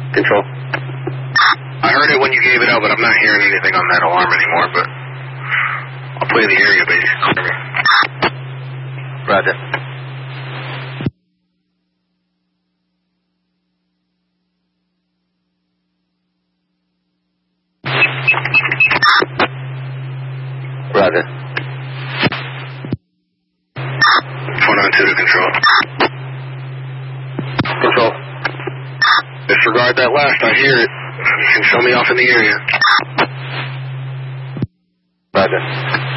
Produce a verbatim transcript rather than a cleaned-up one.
Control. I heard it when you gave it out, but I'm not hearing anything on that alarm anymore, but I'll play the area base. Roger. Roger. four nine two to control. Control. Disregard that last, I hear it. You can show me off in the area. Roger.